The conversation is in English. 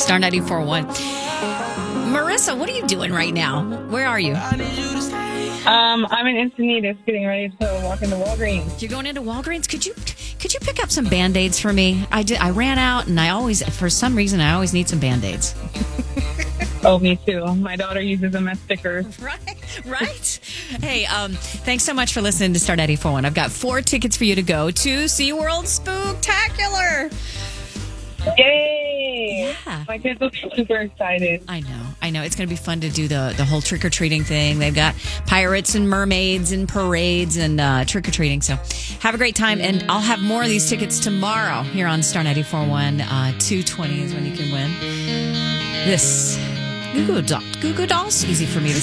Star 94.1. Marissa, what are you doing right now? Where are you? I'm in Encinitas getting ready to walk into Walgreens. You're going into Walgreens? Could you pick up some Band-Aids for me? I ran out, and for some reason, I always need some Band-Aids. Oh, me too. My daughter uses them as stickers. Right. Hey, thanks so much for listening to Star 94.1. I've got 4 tickets for you to go to SeaWorld Spooktacular. Yay! Yeah. My kids look super excited. I know. It's going to be fun to do the whole trick-or-treating thing. They've got pirates and mermaids and parades and trick-or-treating. So have a great time. And I'll have more of these tickets tomorrow here on Star 94.1. 2:20 is when you can win. This Goo Goo Dolls. Easy for me to